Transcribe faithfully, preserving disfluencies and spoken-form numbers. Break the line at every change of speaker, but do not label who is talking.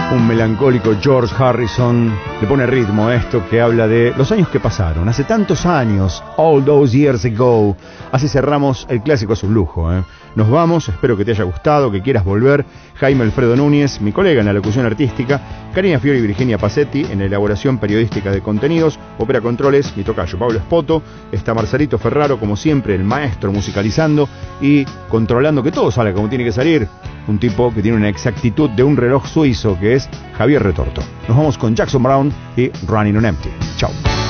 Un melancólico George Harrison le pone ritmo a esto que habla de los años que pasaron, hace tantos años, all those years ago. Así cerramos el clásico, es un lujo, ¿eh? Nos vamos, espero que te haya gustado, que quieras volver. Jaime Alfredo Núñez, mi colega en la locución artística, Karina Fiori y Virginia Pacetti en la elaboración periodística de contenidos, Opera Controles, mi tocayo Pablo Espoto, está Marcelito Ferraro, como siempre, el maestro musicalizando y controlando que todo salga como tiene que salir. Un tipo que tiene una exactitud de un reloj suizo, que es Javier Retorto. Nos vamos con Jackson Brown y Running on Empty. Chao.